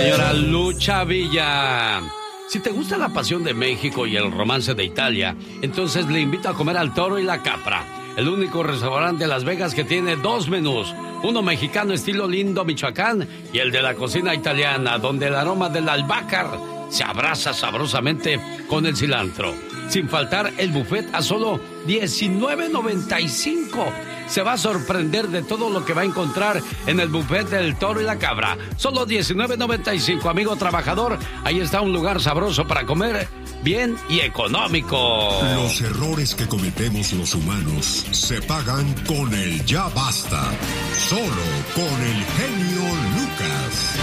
Señora Lucha Villa. Si te gusta la pasión de México y el romance de Italia, entonces le invito a comer al Toro y la Capra, el único restaurante de Las Vegas que tiene dos menús, uno mexicano estilo Lindo, Michoacán, y el de la cocina italiana, donde el aroma del albácar se abraza sabrosamente con el cilantro. Sin faltar el buffet a solo $19.95. Se va a sorprender de todo lo que va a encontrar en el buffet del Toro y la Cabra. Solo $19.95, amigo trabajador. Ahí está un lugar sabroso para comer bien y económico. Los errores que cometemos los humanos se pagan con el ya basta. Solo con el genio Lucas.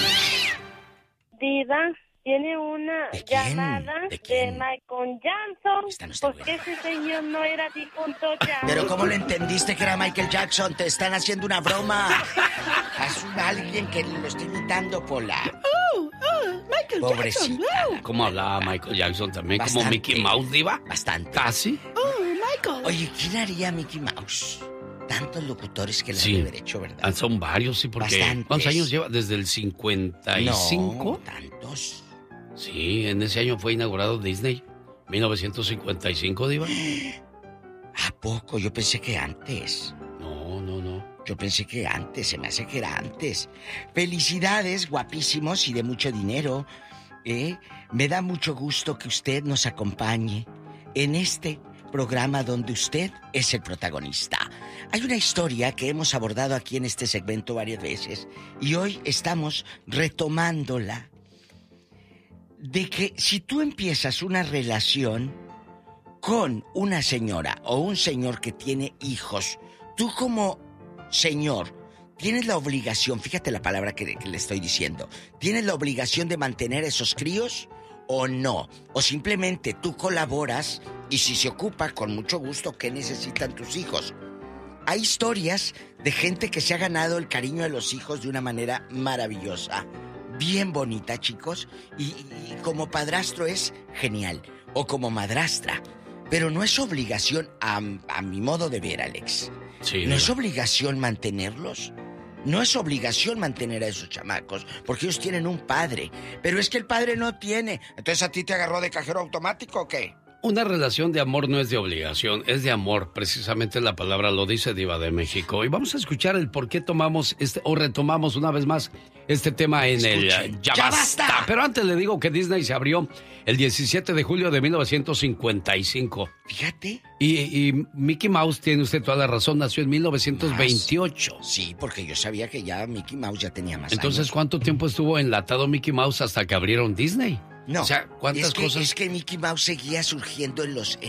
Diva, tiene una llamada de Michael Jackson. Porque ese señor no era difunto ya. Pero ¿cómo le entendiste que era Michael Jackson? Te están haciendo una broma. Es alguien que lo está imitando, Pola. Michael Jackson. ¿Cómo hablaba Michael Jackson también? Bastante. ¿Como Mickey Mouse, Diva? Bastante. ¿Casi? Michael. Oye, ¿quién haría Mickey Mouse? Tantos locutores que le han de haber hecho, ¿verdad? Son varios, sí, porque... Bastantes. ¿Cuántos años lleva? ¿Desde el 55? No, tantos. Sí, en ese año fue inaugurado Disney. 1955, Diva. ¿A poco? Yo pensé que antes. No. Yo pensé que antes, se me hace que era antes. Felicidades, guapísimos y de mucho dinero. Me da mucho gusto que usted nos acompañe en este programa donde usted es el protagonista. Hay una historia que hemos abordado aquí en este segmento varias veces y hoy estamos retomándola. De que si tú empiezas una relación con una señora o un señor que tiene hijos, tú como señor tienes la obligación, fíjate la palabra que le estoy diciendo, ¿tienes la obligación de mantener esos críos o no? O simplemente tú colaboras y si se ocupa, con mucho gusto, ¿qué necesitan tus hijos? Hay historias de gente que se ha ganado el cariño de los hijos de una manera maravillosa. Bien bonita, chicos, y como padrastro es genial, o como madrastra, pero no es obligación, a mi modo de ver, Alex. Sí, no es obligación mantenerlos, no es obligación mantener a esos chamacos, porque ellos tienen un padre, pero es que el padre no tiene. Entonces, ¿a ti te agarró de cajero automático o qué? Una relación de amor no es de obligación, es de amor. Precisamente la palabra lo dice, Diva de México. Y vamos a escuchar el por qué tomamos o retomamos una vez más este tema en el Ya Basta. Pero antes le digo que Disney se abrió el 17 de julio de 1955. Fíjate. Y Mickey Mouse, tiene usted toda la razón, nació en 1928. Sí, porque yo sabía que ya Mickey Mouse ya tenía más Entonces, años. ¿cuánto tiempo estuvo enlatado Mickey Mouse hasta que abrieron Disney? No, o sea, ¿cuántas cosas? Es que Mickey Mouse seguía surgiendo en las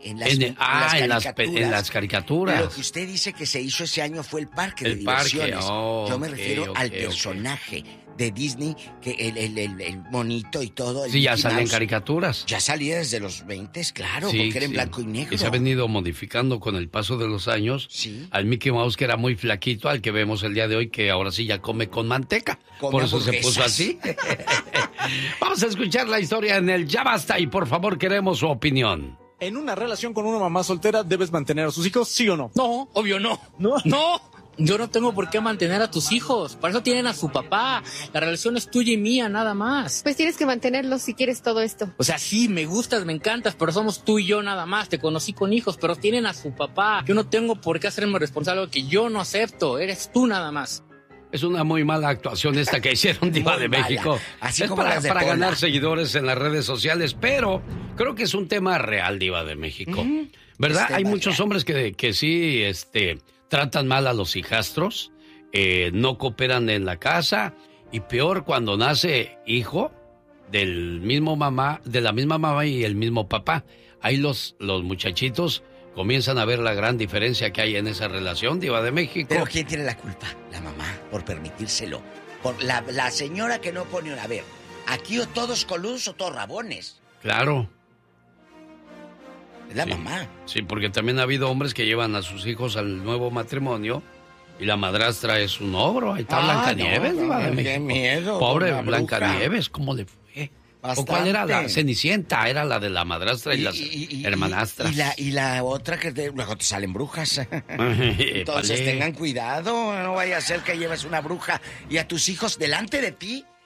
caricaturas. Lo que usted dice que se hizo ese año fue el parque de diversiones. Yo me refiero al personaje de Disney, que el monito y todo. Sí, ya salen caricaturas. Ya salía desde los 20, claro, Sí, porque era en blanco y negro. Y se ha venido modificando con el paso de los años. Sí. Al Mickey Mouse, que era muy flaquito, al que vemos el día de hoy, que ahora sí ya come con manteca. Por eso se puso así. Vamos a escuchar la historia en el Ya Basta y por favor queremos su opinión. ¿En una relación con una mamá soltera debes mantener a sus hijos, sí o no? No, obvio no. No. Yo no tengo por qué mantener a tus hijos. Para eso tienen a su papá. La relación es tuya y mía, nada más. Pues tienes que mantenerlos si quieres todo esto. O sea, sí, me gustas, me encantas, pero somos tú y yo nada más. Te conocí con hijos, pero tienen a su papá. Yo no tengo por qué hacerme responsable de lo que yo no acepto. Eres tú nada más. Es una muy mala actuación esta que hicieron, Diva de México. Así es como para las de para Pola. ganar seguidores en las redes sociales, pero creo que es un tema real, Diva de México. ¿Verdad? Hay muchos hombres que sí tratan mal a los hijastros, no cooperan en la casa, y peor cuando nace hijo de la misma mamá y el mismo papá. Ahí los muchachitos comienzan a ver la gran diferencia que hay en esa relación, Diva de México. Pero ¿quién tiene la culpa? La mamá, por permitírselo. Por la señora que no pone una... A ver, aquí o todos coludos o todos rabones. Claro. Es la mamá. Sí, porque también ha habido hombres que llevan a sus hijos al nuevo matrimonio y la madrastra es un ogro. Ahí está Blancanieves, Diva de México. Qué miedo. Pobre Blancanieves, ¿cómo le fue? Bastante. ¿O cuál era la Cenicienta? Era la de la madrastra y las hermanastras. Y la otra que luego te salen brujas. Entonces tengan cuidado, no vaya a ser que lleves una bruja y a tus hijos delante de ti.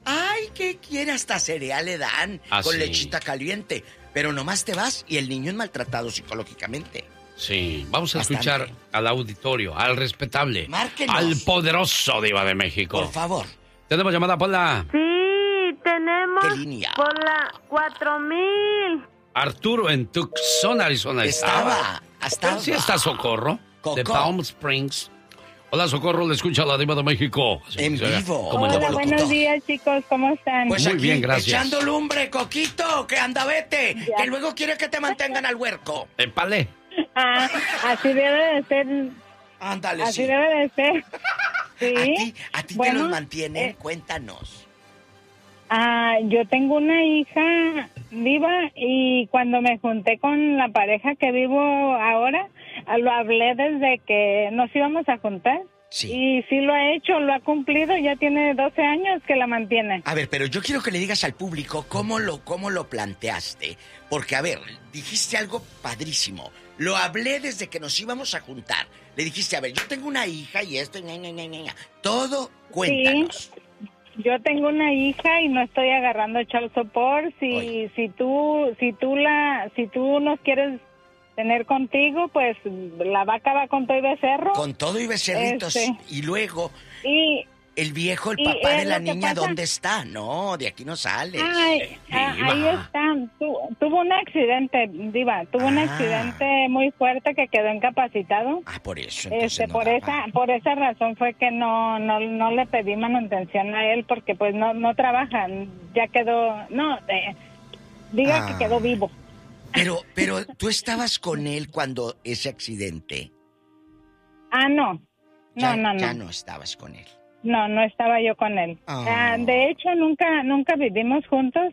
Ay, ¿qué quiere? Hasta cereal le dan con lechita caliente. Pero nomás te vas y el niño es maltratado psicológicamente. Sí, vamos a escuchar al auditorio, al respetable, Márquenos. al poderoso Diva de México. Por favor. ¿Tenemos llamada por la...? Sí, tenemos ¿Qué línea? por la 4000. Arturo en Tucson, Arizona. Estaba. Sí está Socorro, Coco. de Palm Springs. Hola, Socorro, le escucha la Diva de México. En vivo. Hola, buenos días, chicos, ¿cómo están? Pues muy aquí, bien, gracias. echando lumbre, Coquito, que anda, vete. Ya. Que luego quiere que te mantengan al huerco. Épale. Así debe de ser. Ándale, Así sí. debe de ser. Sí. ¿A ti Bueno, te los mantienen? Cuéntanos. Yo tengo una hija viva y cuando me junté con la pareja que vivo ahora, lo hablé desde que nos íbamos a juntar. Sí. Y sí lo ha hecho, lo ha cumplido, ya tiene 12 años que la mantiene. A ver, pero yo quiero que le digas al público cómo lo planteaste. Porque, a ver, dijiste algo padrísimo. Lo hablé desde que nos íbamos a juntar. Le dijiste, a ver, yo tengo una hija y esto, todo, cuéntanos. Sí. Yo tengo una hija y no estoy agarrando child support. Si tú nos quieres tener contigo, pues la vaca va con todo y becerro. Con todo y becerritos. Y luego, Y el viejo, el y papá de es la lo que niña, pasa. ¿dónde está? No, de aquí no sales. ahí está. Tuvo un accidente, Diva. Tuvo un accidente muy fuerte que quedó incapacitado. Por eso. Entonces Por esa razón fue que no le pedí manutención a él porque pues no trabaja. Ya quedó, que quedó vivo. Pero tú estabas con él cuando ese accidente. No. Ya no estabas con él. No estaba yo con él. De hecho, nunca vivimos juntos,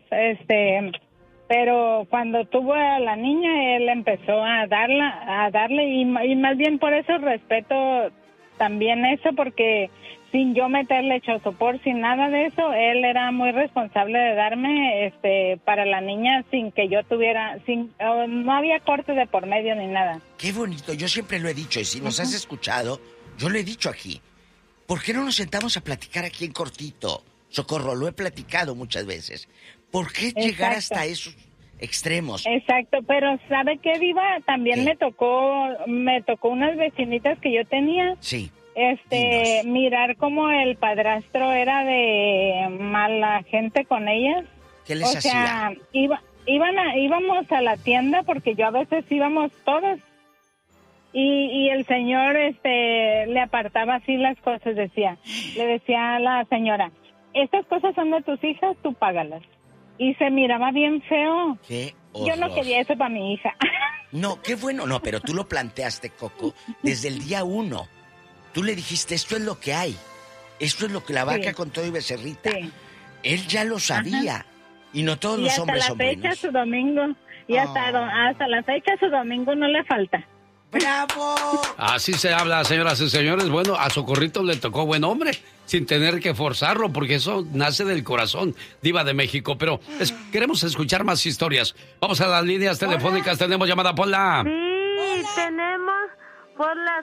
pero cuando tuvo a la niña, él empezó a darle y más bien por eso respeto también eso, porque sin yo meterle chosopor, sin nada de eso, él era muy responsable de darme para la niña sin que yo tuviera, no había corte de por medio ni nada. Qué bonito, yo siempre lo he dicho, y si nos has escuchado, yo lo he dicho aquí. ¿Por qué no nos sentamos a platicar aquí en cortito? Socorro, lo he platicado muchas veces. ¿Por qué llegar hasta esos extremos? Exacto, pero ¿sabe qué, Diva? También me tocó unas vecinitas que yo tenía. Sí. Mirar cómo el padrastro era de mala gente con ellas. ¿Qué les hacía? Íbamos a la tienda porque yo a veces íbamos todos. Y el señor le apartaba así las cosas, le decía a la señora, estas cosas son de tus hijas, tú págalas. Y se miraba bien feo. ¡Qué horror! Yo no quería eso para mi hija. No, qué bueno, no, pero tú lo planteaste, Coco, desde el día 1. Tú le dijiste, esto es lo que hay, esto es lo que la vaca con todo y becerrita. Sí. Él ya lo sabía. Ajá. Y no todos los hombres son buenos. Y hasta la fecha su domingo, hasta la fecha su domingo no le falta. ¡Bravo! Así se habla, señoras y señores. Bueno, a Socorrito le tocó buen hombre, sin tener que forzarlo, porque eso nace del corazón, Diva de México. Pero queremos escuchar más historias. Vamos a las líneas telefónicas. Tenemos llamada por la... Sí, tenemos por las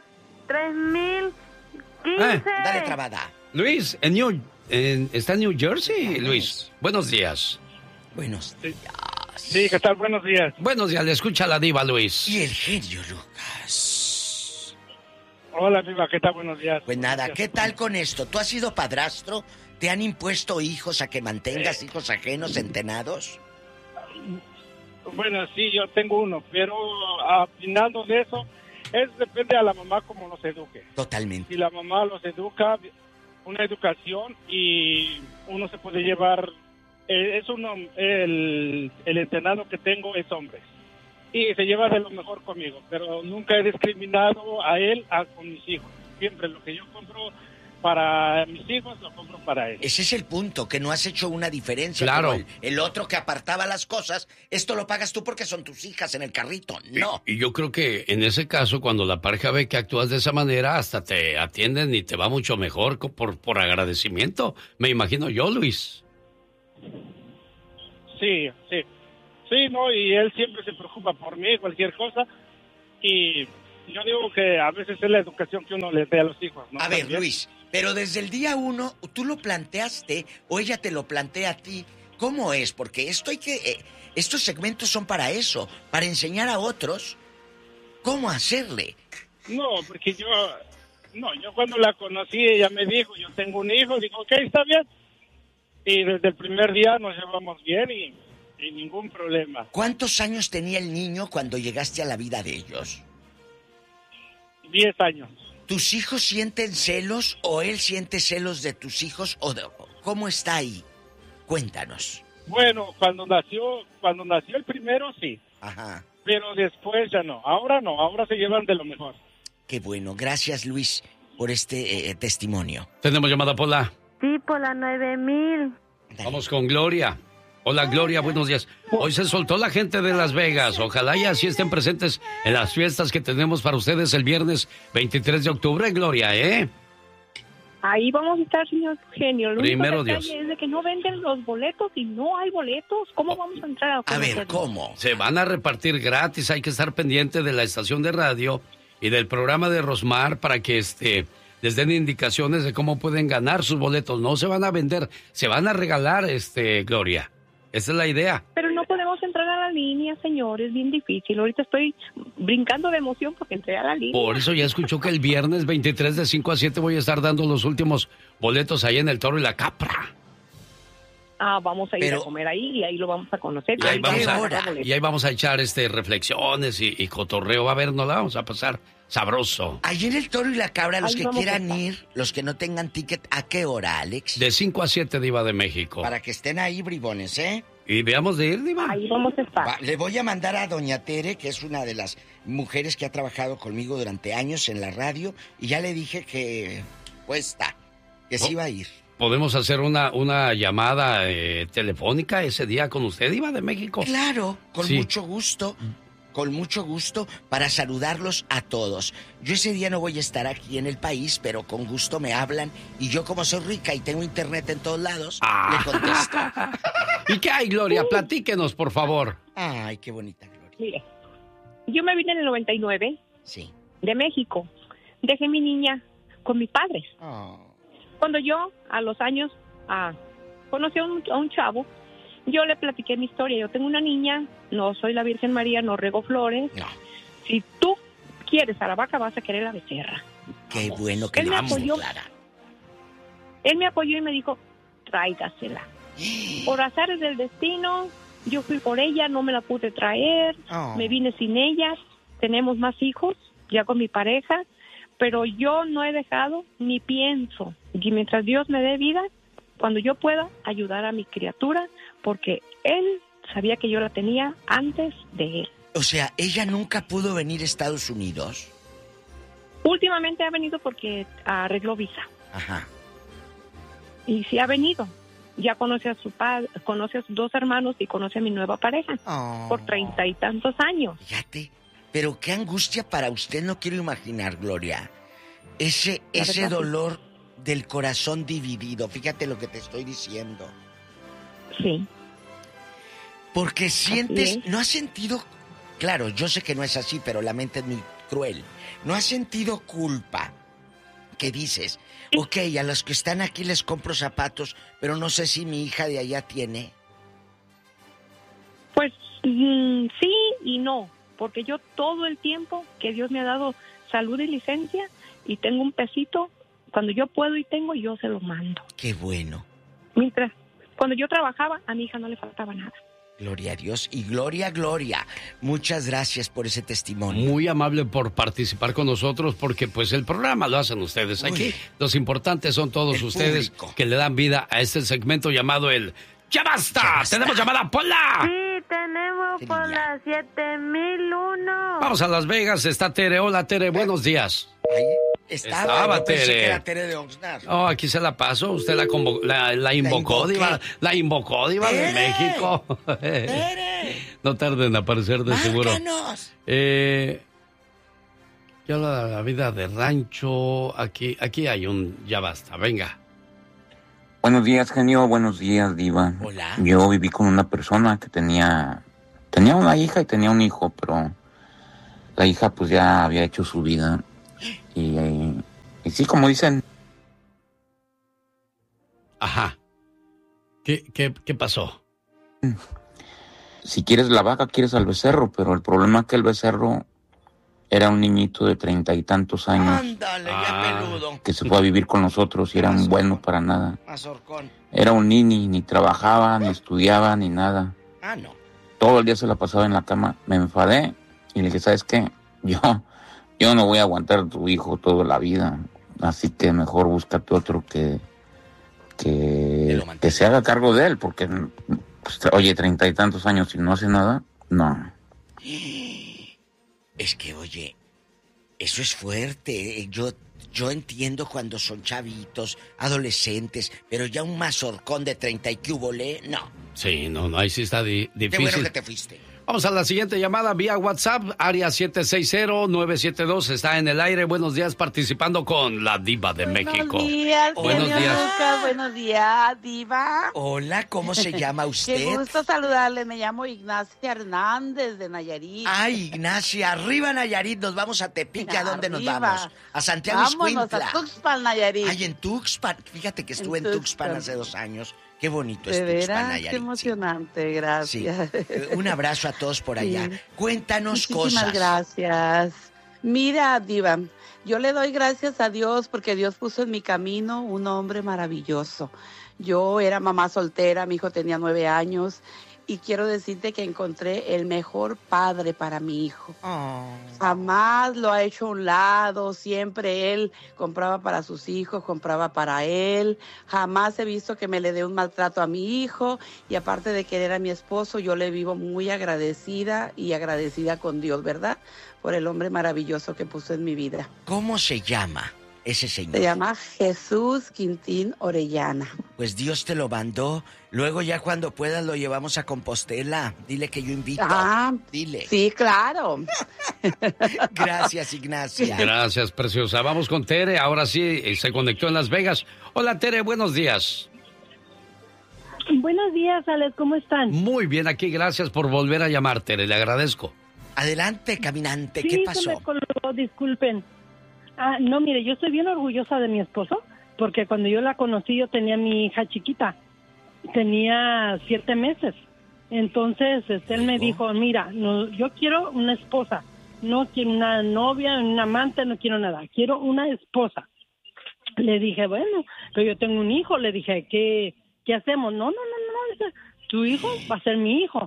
3015. Dale trabada. Luis, ¿está en New Jersey, Luis? Buenos días. Buenos días. Sí, ¿qué tal? Buenos días. Buenos días, le escucha la Diva, Luis. Y el genio Lucas. Hola, Diva, ¿qué tal? Buenos días. Pues nada, ¿qué tal con esto? ¿Tú has sido padrastro? ¿Te han impuesto hijos a que mantengas hijos ajenos entenados? Bueno, sí, yo tengo uno, pero al final de eso, depende a la mamá cómo los eduque. Totalmente. Si la mamá los educa, una educación y uno se puede llevar... el entrenado que tengo es hombre y se lleva de lo mejor conmigo, pero nunca he discriminado a él con mis hijos. Siempre lo que yo compro para mis hijos lo compro para él. Ese es el punto, que no has hecho una diferencia. Claro. Como el otro que apartaba las cosas, esto lo pagas tú porque son tus hijas en el carrito. No. Y yo creo que en ese caso, cuando la pareja ve que actúas de esa manera, hasta te atienden y te va mucho mejor por agradecimiento. Me imagino yo, Luis. Sí, no, y él siempre se preocupa por mí, cualquier cosa, y yo digo que a veces es la educación que uno le dé a los hijos, ¿no? A ver, ¿también? Luis, Pero desde el día 1, ¿tú lo planteaste o ella te lo plantea a ti? ¿Cómo es? Porque estos segmentos son para eso, para enseñar a otros cómo hacerle. No, porque yo cuando la conocí, ella me dijo, yo tengo un hijo, digo, ok, está bien. Y desde el primer día nos llevamos bien y ningún problema. ¿Cuántos años tenía el niño cuando llegaste a la vida de ellos? 10 años. ¿Tus hijos sienten celos o él siente celos de tus hijos? ¿Cómo está ahí? Cuéntanos. Bueno, cuando nació el primero, sí. Ajá. Pero después ya no, ahora se llevan de lo mejor. Qué bueno, gracias Luis por este testimonio. Tenemos llamada, Pola. Sí, por la 9000. Vamos con Gloria. Hola, Gloria, buenos días. Hoy se soltó la gente de Las Vegas. Ojalá y así estén presentes en las fiestas que tenemos para ustedes el viernes 23 de octubre, Gloria, ¿eh? Ahí vamos a estar, señor genio. Lo Primero único Dios. es de que no venden los boletos y no hay boletos. ¿Cómo vamos a entrar a conocerlos? A ver, ¿cómo? Se van a repartir gratis. Hay que estar pendiente de la estación de radio y del programa de Rosmar para que les den indicaciones de cómo pueden ganar sus boletos. No se van a vender, se van a regalar, Gloria. Esa es la idea. Pero no podemos entrar a la línea, señor. Es bien difícil. Ahorita estoy brincando de emoción porque entré a la línea. Por eso ya escuchó que el viernes 23 de 5 a 7 voy a estar dando los últimos boletos ahí en el Toro y la Capra. Vamos a ir a comer ahí y ahí lo vamos a conocer. Y ahí vamos a echar reflexiones y cotorreo. A ver, nos la vamos a pasar sabroso. Ahí en el Toro y la Cabra, los Ahí que vamos quieran ir, los que no tengan ticket, ¿a qué hora, Alex? De 5 a 7, Diva de México. Para que estén ahí, bribones, ¿eh? Y veamos de ir, Diva. Ahí vamos a estar. Le voy a mandar a doña Tere, que es una de las mujeres que ha trabajado conmigo durante años en la radio, y ya le dije que, que sí iba a ir. ¿Podemos hacer una llamada telefónica ese día con usted, Diva de México? Claro, con Sí. mucho gusto, para saludarlos a todos. Yo ese día no voy a estar aquí en el país, pero con gusto me hablan, y yo como soy rica y tengo internet en todos lados, le contesto. ¿Y qué hay, Gloria? Platíquenos, por favor. Ay, qué bonita, Gloria. Mire, yo me vine en el 99 Sí. de México. Dejé mi niña con mis padres. Cuando yo, a los años, conocí a un chavo, yo le platiqué mi historia. Yo tengo una niña, no soy la Virgen María, no rego flores. No. Si tú quieres a la vaca, vas a querer la becerra. Qué bueno que Él me la amo, apoyó. Clara. Él me apoyó y me dijo, tráigasela. Por azares del destino, yo fui por ella, no me la pude traer, me vine sin ella, tenemos más hijos, ya con mi pareja, pero yo no he dejado ni pienso, y mientras Dios me dé vida, cuando yo pueda, ayudar a mi criatura, porque él sabía que yo la tenía antes de él. O sea, ¿ella nunca pudo venir a Estados Unidos? Últimamente ha venido porque arregló visa. Ajá. Y sí ha venido. Ya conoce a su padre, conoce a sus dos hermanos y conoce a mi nueva pareja. Por 30 y tantos años. Fíjate, pero qué angustia para usted, no quiero imaginar, Gloria. Ese dolor del corazón dividido, fíjate lo que te estoy diciendo. Sí. Porque sientes, ¿no has sentido? Claro, yo sé que no es así, pero la mente es muy cruel. ¿No has sentido culpa? Que dices, ok, a los que están aquí les compro zapatos, pero no sé si mi hija de allá tiene. Pues sí y no, porque yo todo el tiempo que Dios me ha dado salud y licencia y tengo un pesito, cuando yo puedo y tengo, yo se lo mando. Qué bueno. Mientras, cuando yo trabajaba, a mi hija no le faltaba nada. Gloria a Dios y gloria, Gloria. Muchas gracias por ese testimonio. Muy amable por participar con nosotros, porque pues el programa lo hacen ustedes aquí. Los importantes son todos ustedes que le dan vida a este segmento llamado el ¡Ya basta! ¡Ya basta! ¡Tenemos llamada, Pola! Sí, tenemos por la 7001. Vamos a Las Vegas, está Tere. Hola, Tere, buenos días. Ahí estaba Tere. Pensé que era Tere de Oxnard. Oh, aquí se la pasó. Usted la invocó, Diva. La invocó, Diva de México. No tarden en aparecer de seguro. Ya la vida de rancho. Aquí hay un ya basta. Venga. Buenos días, genio. Buenos días, Diva. Hola. Yo viví con una persona que tenía una hija y tenía un hijo, pero la hija pues ya había hecho su vida. Y sí, como dicen, Ajá. ¿Qué pasó? Si quieres la vaca, quieres al becerro, pero el problema es que el becerro era un niñito de 30 y tantos años. Ándale, ya peludo. Que se fue a vivir con nosotros y era un bueno para nada. Mazorcón. Era un nini, ni trabajaba, ni estudiaba, ni nada. Ah, no. Todo el día se la pasaba en la cama. Me enfadé y le dije, ¿sabes qué? Yo no voy a aguantar a tu hijo toda la vida. Así que mejor búscate otro que se haga cargo de él, porque, pues, oye, 30 y tantos años y no hace nada, no. Es que, oye, eso es fuerte. Yo entiendo cuando son chavitos, adolescentes, pero ya un mazorcón de 30 y que hubole, no. Sí, no, ahí sí está difícil. Qué bueno que te fuiste. Vamos a la siguiente llamada vía WhatsApp, área 760-972, está en el aire. Buenos días, participando con la Diva de México. Buenos días, Lucas. Buenos días, Diva. Hola, ¿cómo se llama usted? Qué gusto saludarle, me llamo Ignacia Hernández de Nayarit. Ay, Ignacia, arriba Nayarit, nos vamos a Tepic. ¿A dónde nos vamos? A Santiago Vámonos Ixcuintla. a Tuxpan, Nayarit. Ay, en Tuxpan, fíjate que estuve en Tuxpan hace 2 años. Qué bonito es ¿De Tuxpan, veras? Nayarit. Qué emocionante, gracias. Sí. Un abrazo a todos por allá. Sí. Cuéntanos Muchísimas cosas. gracias. Mira, Diva, yo le doy gracias a Dios porque Dios puso en mi camino un hombre maravilloso. Yo era mamá soltera, mi hijo tenía 9 años y quiero decirte que encontré el mejor padre para mi hijo. Jamás lo ha hecho a un lado, siempre él compraba para sus hijos, compraba para él. Jamás he visto que me le dé un maltrato a mi hijo y aparte de querer a mi esposo, yo le vivo muy agradecida y agradecida con Dios, ¿verdad? Por el hombre maravilloso que puso en mi vida. ¿Cómo se llama ese señor? Se llama Jesús Quintín Orellana. Pues Dios te lo mandó. Luego ya cuando puedas lo llevamos a Compostela. Dile que yo invito. Dile. Sí, claro. Gracias, Ignacia. Gracias, preciosa. Vamos con Tere. Ahora sí, se conectó en Las Vegas. Hola, Tere, buenos días. Buenos días, Alex, ¿cómo están? Muy bien, aquí. Gracias por volver a llamar, Tere. Le agradezco. Adelante, caminante. ¿Qué pasó? Se me colgó, disculpen. No, mire, yo estoy bien orgullosa de mi esposo, porque cuando yo la conocí yo tenía mi hija chiquita, tenía 7 meses. Entonces, él me dijo, mira, no, yo quiero una esposa, no quiero una novia, una amante, no quiero nada, quiero una esposa. Le dije, bueno, pero yo tengo un hijo, le dije, ¿qué hacemos? No, tu hijo va a ser mi hijo.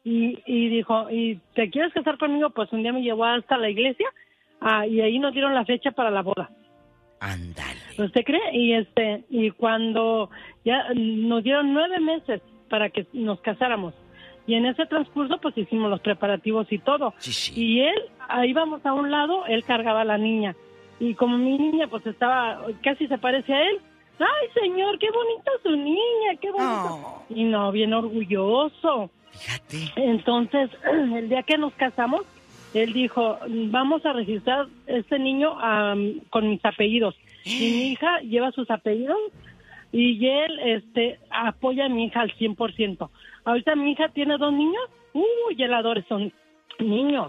Y dijo, ¿y te quieres casar conmigo? Pues un día me llevó hasta la iglesia. Y ahí nos dieron la fecha para la boda. Ándale. ¿Usted cree? Y cuando ya nos dieron 9 meses para que nos casáramos. Y en ese transcurso pues hicimos los preparativos y todo. Sí. Y él, íbamos a un lado, él cargaba a la niña. Y como mi niña pues casi se parece a él. ¡Ay, señor, qué bonita su niña, qué bonito! Y no, bien orgulloso. Fíjate. Entonces, el día que nos casamos, él dijo, vamos a registrar este niño con mis apellidos. Y mi hija lleva sus apellidos y él apoya a mi hija al 100%. Ahorita mi hija tiene 2 niños. Y él adora, son niños.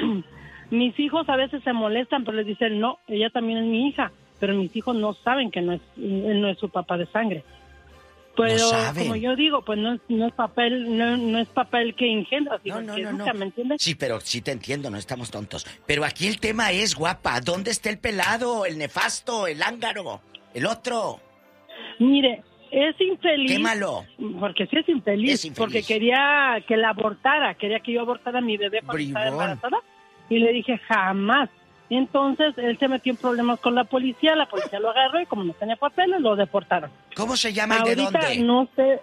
Mis hijos a veces se molestan, pero les dicen, no, ella también es mi hija. Pero mis hijos no saben que él no es su papá de sangre. Pero como yo digo, pues no es papel, no es papel que engendra, sino que educa, ¿me entiendes? Sí, pero sí te entiendo, no estamos tontos. Pero aquí el tema es, guapa, ¿dónde está el pelado, el nefasto, el ángaro, el otro? Mire, es infeliz. ¿Qué malo? Porque sí es infeliz. Porque quería que la abortara, quería que yo abortara a mi bebé cuando estaba embarazada. Y le dije, jamás. Entonces, él se metió en problemas con la policía lo agarró y como no tenía papeles, lo deportaron. ¿Cómo se llama y de dónde? Ahorita no sé.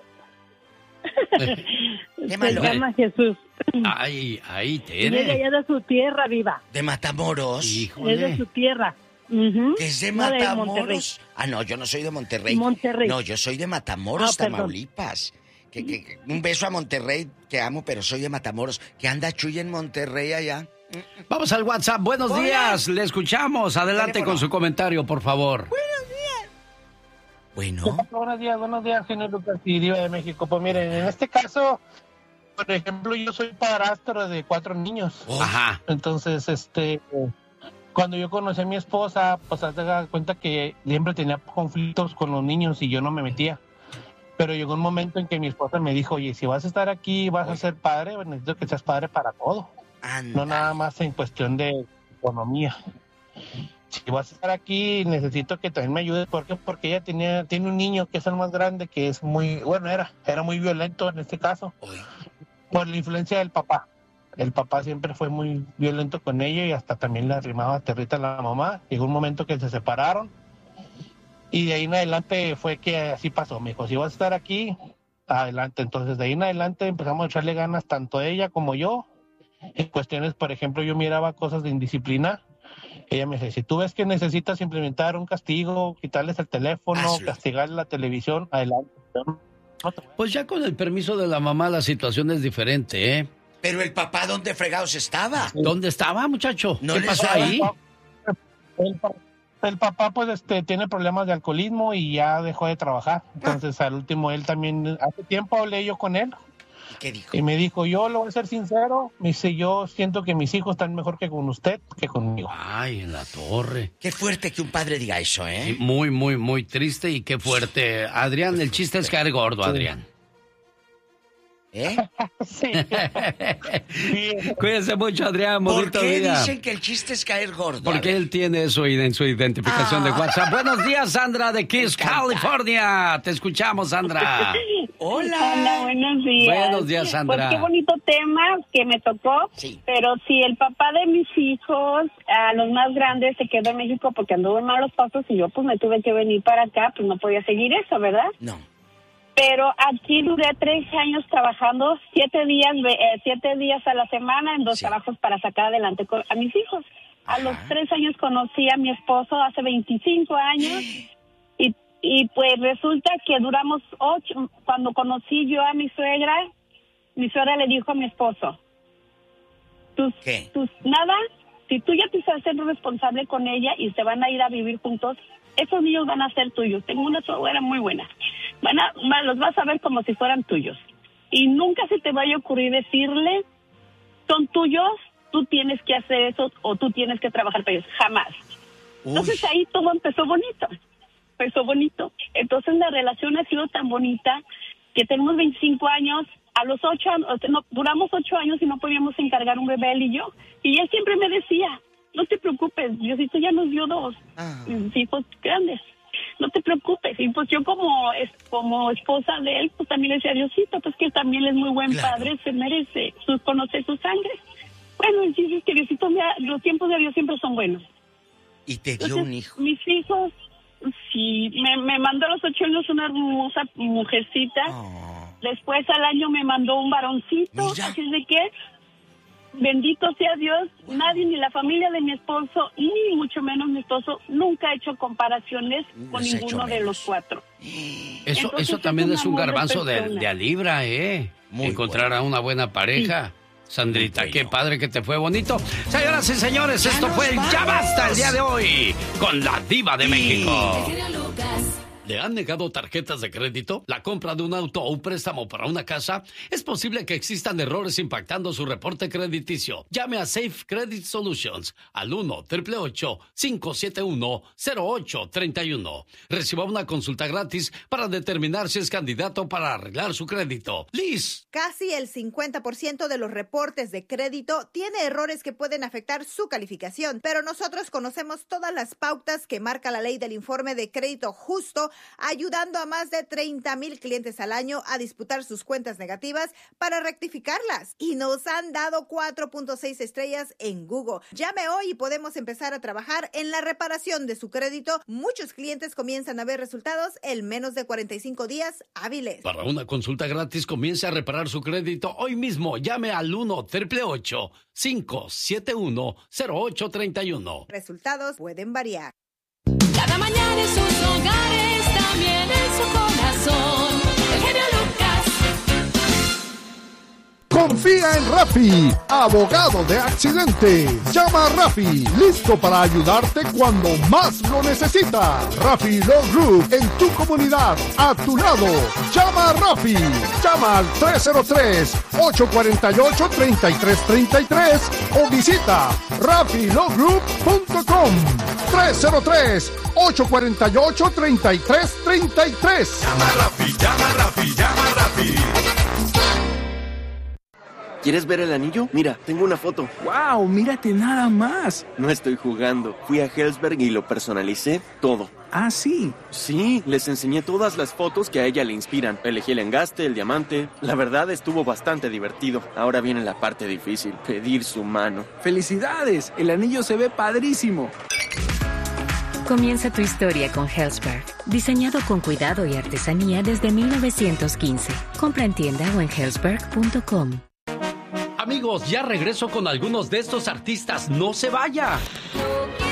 ¿Qué malo? Se llama Jesús. Ay, Tere. Y ella ya de su tierra, viva. ¿De Matamoros? Híjole. Es de su tierra. ¿Que es de Matamoros? De no, yo no soy de Monterrey. Monterrey. No, yo soy de Matamoros, Tamaulipas. Un beso a Monterrey, te amo, pero soy de Matamoros. ¿Qué anda Chuy en Monterrey allá? Vamos al WhatsApp. Buenos días, le escuchamos. Adelante con su comentario, por favor. Buenos días. Bueno. Buenos días, señor Lucas y Diva de México. Pues miren, en este caso, por ejemplo, yo soy padrastro de 4 niños. Ajá. Entonces, cuando yo conocí a mi esposa, pues se da cuenta que siempre tenía conflictos con los niños y yo no me metía. Pero llegó un momento en que mi esposa me dijo, oye, si vas a estar aquí, vas a ser padre, necesito que seas padre para todo. No nada más en cuestión de economía. Si vas a estar aquí, necesito que también me ayudes. ¿Por qué? Porque ella tiene un niño que es el más grande, que es muy, bueno, era muy violento en este caso, por la influencia del papá. El papá siempre fue muy violento con ella y hasta también le arrimaba territa a la mamá. Llegó un momento que se separaron y de ahí en adelante fue que así pasó. Me dijo, si vas a estar aquí, adelante. Entonces de ahí en adelante empezamos a echarle ganas tanto ella como yo. En cuestiones, por ejemplo, yo miraba cosas de indisciplina. Ella me dice, si tú ves que necesitas implementar un castigo, quitarles el teléfono, castigar la televisión, adelante. Pues ya con el permiso de la mamá la situación es diferente, ¿eh? Pero el papá, ¿dónde fregados estaba? ¿Dónde estaba, muchacho? ¿No ¿Qué pasó ahí? El papá pues tiene problemas de alcoholismo y ya dejó de trabajar. Entonces al último él también, hace tiempo hablé yo con él. ¿Qué dijo? Y me dijo, yo lo voy a ser sincero, me dice, yo siento que mis hijos están mejor que con usted que conmigo. Ay, en la torre. Qué fuerte que un padre diga eso, ¿eh? Sí, muy, muy, muy triste y qué fuerte. Adrián, el chiste es caer gordo, Adrián. ¿Eh? Sí. Cuídense mucho, Adrián. ¿Por Bonito qué día. dicen que el chiste es caer gordo? Porque él tiene eso en su identificación de WhatsApp. Buenos días, Sandra de Kiss, California. Te escuchamos, Sandra. Hola, buenos días. Buenos días, Sandra. Pues qué bonito tema que me tocó. Sí. Pero si el papá de mis hijos, a los más grandes, se quedó en México porque anduvo en malos pasos y yo pues me tuve que venir para acá, pues no podía seguir eso, ¿verdad? No. Pero aquí duré 3 años trabajando 7 días a la semana en 2 trabajos para sacar adelante a mis hijos. A los 3 años conocí a mi esposo, hace 25 años, y pues resulta que duramos 8. Cuando conocí yo a mi suegra le dijo a mi esposo, nada, si tú ya te estás siendo responsable con ella y se van a ir a vivir juntos, esos niños van a ser tuyos. Tengo una suegra muy buena. Los vas a ver como si fueran tuyos. Y nunca se te vaya a ocurrir decirle, son tuyos, tú tienes que hacer eso o tú tienes que trabajar para ellos. Jamás. Entonces ahí todo empezó bonito. Entonces la relación ha sido tan bonita que tenemos 25 años. A los 8 años, duramos 8 años y no podíamos encargar un bebé él y yo. Y él siempre me decía, no te preocupes, Diosito ya nos dio 2 hijos grandes. No te preocupes. Y pues yo como esposa de él, pues también le decía, Diosito, pues que él también es muy buen padre, se merece conocer su sangre. Bueno, el chiste es que Diosito, los tiempos de Dios siempre son buenos. ¿Y te dio un hijo? Mis hijos, sí, me mandó a los 8 años una hermosa mujercita. Después al año me mandó un varoncito. Así es de que, bendito sea Dios, nadie, ni la familia de mi esposo, ni mucho menos mi esposo, nunca ha hecho comparaciones con ninguno de los 4. Eso también es un garbanzo de a libra, encontrar a una buena pareja. Sí. Sandrita, qué padre que te fue bonito. Señoras y señores, esto fue el Ya Basta el día de hoy con la Diva de México. ¿Le han negado tarjetas de crédito? ¿La compra de un auto o un préstamo para una casa? Es posible que existan errores impactando su reporte crediticio. Llame a Safe Credit Solutions al 1-888-571-0831. Reciba una consulta gratis para determinar si es candidato para arreglar su crédito. Liz. Casi el 50% de los reportes de crédito tiene errores que pueden afectar su calificación, pero nosotros conocemos todas las pautas que marca la ley del informe de crédito justo, ayudando a más de 30,000 clientes al año a disputar sus cuentas negativas para rectificarlas. Y nos han dado 4.6 estrellas en Google. Llame hoy y podemos empezar a trabajar en la reparación de su crédito. Muchos clientes comienzan a ver resultados en menos de 45 días hábiles. Para una consulta gratis, comience a reparar su crédito hoy mismo. Llame al 1-888-571-0831. Resultados pueden variar. Cada mañana en sus hogares, también en su corazón. El genio Lucas. Confía en Rafi, abogado de accidentes. Llama a Rafi, listo para ayudarte cuando más lo necesita. Rafi Law Group, en tu comunidad, a tu lado. Llama a Rafi. Llama al 303-848-3333 o visita rafilawgroup.com. 303-848-3333. Llama a Rafi, llama a Rafi, llama a Rafi. ¿Quieres ver el anillo? Mira, tengo una foto. ¡Wow! Mírate nada más. No estoy jugando. Fui a Helzberg y lo personalicé todo. ¿Ah, sí? Sí, les enseñé todas las fotos que a ella le inspiran. Elegí el engaste, el diamante. La verdad estuvo bastante divertido. Ahora viene la parte difícil, pedir su mano. ¡Felicidades! El anillo se ve padrísimo. Comienza tu historia con Helzberg. Diseñado con cuidado y artesanía desde 1915. Compra en tienda o en helzberg.com. Amigos, ya regreso con algunos de estos artistas. ¡No se vaya!